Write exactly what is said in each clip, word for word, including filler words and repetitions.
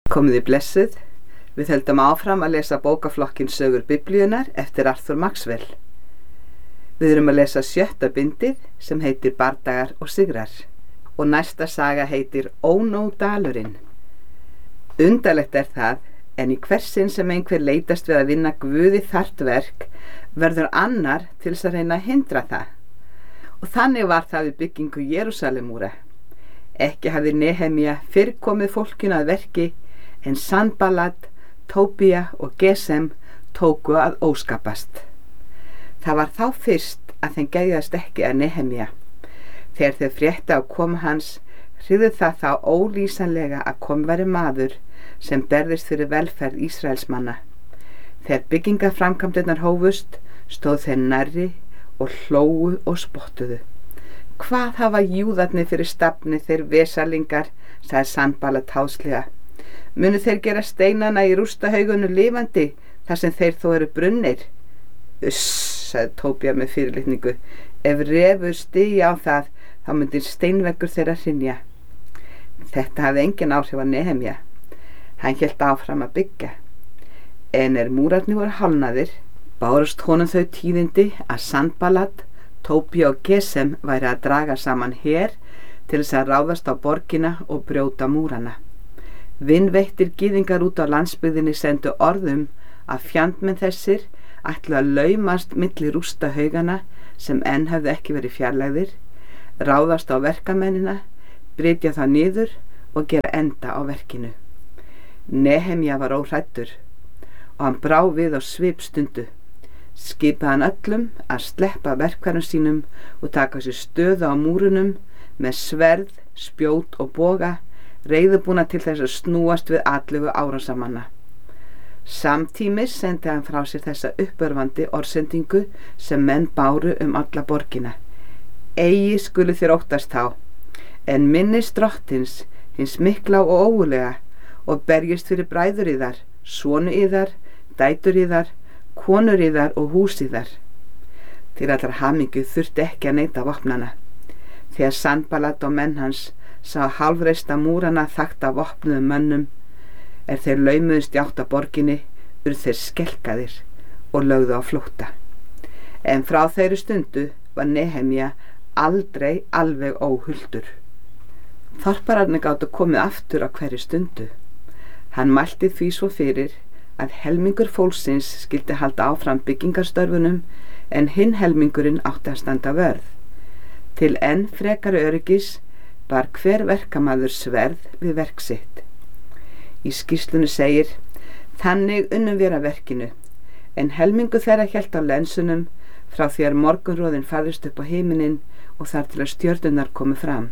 Komið í blessuð, við höldum áfram að lesa bókaflokkin Sögur Biblíunnar eftir Arthur Maxwell. Við erum að lesa sjötta bindið sem heitir Bardagar og sigrar og næsta saga heitir Ónódalurinn. Undarlegt er það, en í hversin sem einhver leitast við að vinna Guði þarft verk, verður annar til þess að reyna að hindra það. Og þannig var það við byggingu Jerúsalemúra. Ekki hafði Nehemía fyrr komið fólkinu að verki, en Sanballat, Tóbía og Gesem tóku að óskapast. Það var þá fyrst að þeim geðjast ekki að Nehemía. Þegar þau fréttu á komu hans, hryðu það þá ólýsanlega að kom væri maður sem berðist fyrir velferð Ísraelsmanna. Þegar byggingaframkvæmdirnar hófust, stóð þeir nærri og hlógu og spottuðu. Hvað hafa júðarnir fyrir stafni þeir vesalingar, sagði Sanballat háslega. Munu þeir gera steinana í rústahaugunum lifandi þar sem þeir þó eru brunnir? Uss, sagði Tóbía með fyrirlitningu. Ef refur stigi á það, þá myndi steinveggur þeirra hrynja. Þetta hafði engin áhrif á Nehemía. Hann hélt áfram að byggja. En er múrarnir voru hálnaðir, bárust honum þau tíðindi að Sanballat, Tóbía og Gesem væri að draga saman her til þess að ráðast á borgina og brjóta múrana. Vinveittir gyðingar út á landsbyggðinni sendu orðum að fjandmenn þessir ætlu að laumast milli rústahaugana sem enn hefðu ekki verið fjarlægðir, ráðast á verkamennina, brytja það niður og gera enda á verkinu. Nehemía var óhræddur og hann brá við á svipstundu. Skipaði hann öllum að sleppa verkværum sínum og taka sér stöðu á múrunum með sverð, spjót og boga, reiðubúna til þess að snúast við atlögu árásamanna. Samtímis sendi hann frá sér þessa uppörvandi orðsendingu sem menn báru um alla borgina. Eigi skulu þér óttast þá, en minnist drottins, hins mikla og ógulega, og berjist fyrir bræður yðar, sonu yðar, dætur yðar, konur yðar og hús yðar. Til allar hamingju þurfti ekki að neita vopnana. Þegar Sanballat og menn hans sá hálfreista múrana þakta vopnuðum mönnum, er þeir laumuðust í átt að borginni, urðu þeir skelkaðir og lögðu á flótta. En frá þeirri stundu var Nehemía aldrei alveg óhultur. Þorpararnir gátu komið aftur á hverri stundu. Hann mælti því svo fyrir að helmingur fólksins skyldi halda áfram byggingarstörfunum en hinn helmingurinn átti að standa vörð. Til enn frekari öryggis bar hver verkamaður sverð við verk sitt. Í skýrslunni segir: Þannig unnum við að verkinu, en helmingu þeirra hélt á lensunum frá því að morgunroðin færðist upp á himinin og þar til að stjörnurnar komu fram.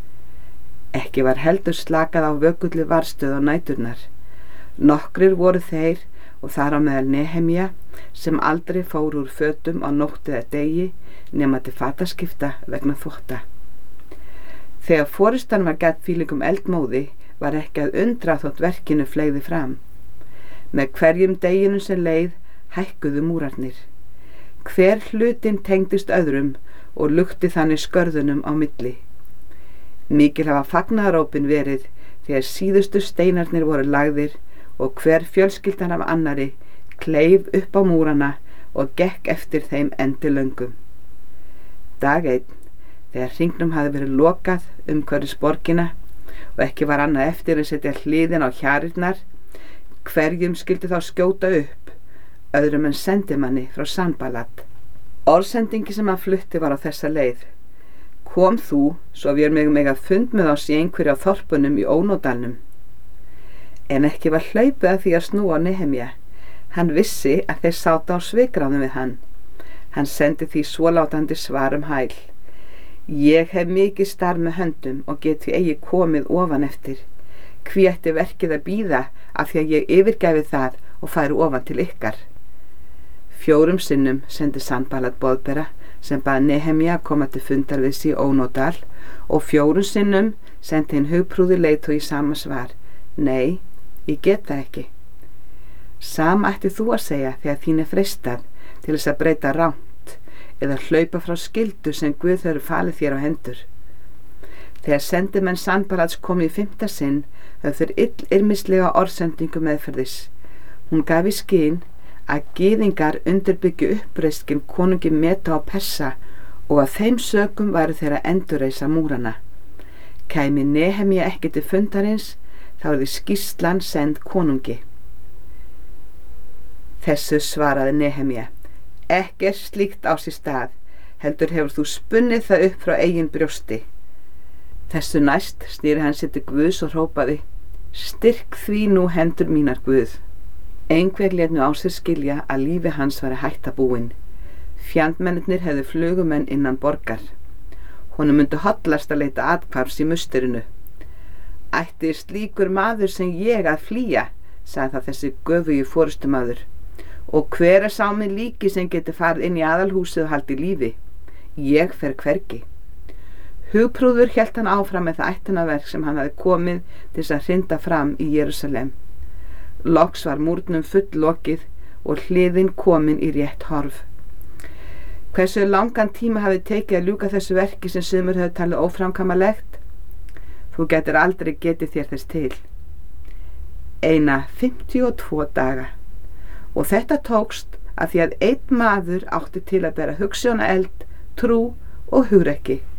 Ekki var heldur slakað á vökullu varstöð á næturnar. Nokkrir voru þeir, og þar á meðal Nehemía, sem aldrei fór úr fötum á nótt eða degi nema til fataskipta vegna þvotta. Þegar forystan var gætt fílingum eldmóði, var ekki að undra þótt verkinu fleygði fram. Með hverjum deginum sem leið hækkuðu múrarnir. Hver hlutinn tengdist öðrum og lukti þannig skörðunum á milli. Mikil hafa fagnaðarópin verið þegar síðustu steinarnir voru lagðir og hver fjölskyldan af annari kleif upp á múrana og gekk eftir þeim endilöngum. Dag einn, þegar hringnum hafði verið lokað umhverfis borgina og ekki var annað eftir að setja hliðin á hjarirnar, hverjum skyldi þá skjóta upp, öðrum en sendimanni frá Sanballat. Orðsendingi sem hann flutti var á þessa leið: Kom þú, svo við erum meg að fund með oss í einhverju á þorpunum í Ónódalnum. En ekki var hlaupið að því að snúa á Nehemía. Hann vissi að þeir sátu á svikráðum við hann. Hann sendi því svólátandi svar um hæl: Ég hef mikið starf með höndum og get því eigi komið ofan eftir. Hví ætti verkið að bíða af því að ég yfirgæfi það og færi ofan til ykkar. Fjórum sinnum sendi Sanballat boðbera sem bað Nehemía koma til fundar við sig í Ónódal og fjórum sinnum sendi hinn hugprúði leiðtogi í sama svar: Nei, ég get það ekki. Sama ætti þú að segja þegar þín er freistað til þess að breyta rangt eða hlaupa frá skyldu sem Guð hefur falið þér á hendur. Þegar sendimenn Sanbalats kom í fimmta sinn höfðu þeir illyrmislega orðsendingu meðferðis. Hún gaf í skyn að gyðingar undirbyggju uppreisn konungi Meda og Persa og að þeim sökum væru þeir að endurreisa múrana. Kæmi Nehemía ekki til fundarins, þá yrði skýrslan send konungi. Þessu svaraði Nehemía: Ekkert slíkt á sér stað, heldur hefur þú spunnið það upp frá eigin brjósti. Þessu næst snýri hann sér til Guðs og hrópaði: Styrk því nú hendur mínar, Guð. Einhver lét nú á sér skilja að lífi hans væri hætta búin. Fjandmennirnir hefðu flugumenn innan borgar. Honum myndi hollast að leita athvarfs í musterinu. Ætti slíkur maður sem ég að flýja, sagði það þessi göfugi forystumaður. Og hver er sá með líki sem geti farið inn í aðalhúsið og haldið lífi? Ég fer hvergi. Hugprúður hélt hann áfram með það ættunarverk sem hann hafi komið til þess að hrinda fram í Jerúsalem. Loks var múrnum fulllokið og hliðin komin í rétt horf. Hversu langan tíma hafi tekið að ljúka þessu verki sem sumur höfðu talið óframkvæmanlegt? Þú getur aldrei getið þér þess til. Eina fimmtíu og tvo daga. Og þetta tókst að því að einn maður átti til að bera hugsjónaeld, trú og hugrekki.